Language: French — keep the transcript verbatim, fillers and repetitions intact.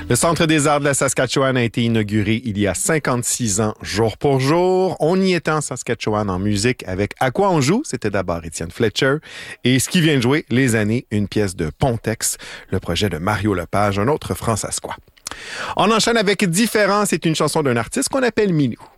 Le Centre des arts de la Saskatchewan a été inauguré il y a cinquante-six ans, jour pour jour. On y était en Saskatchewan en musique avec À quoi on joue? C'était d'abord Étienne Fletcher. Et ce qui vient de jouer, Les années, une pièce de Pontex, le projet de Mario Lepage, un autre franc-saskois. On enchaîne avec Différent. C'est une chanson d'un artiste qu'on appelle Minou.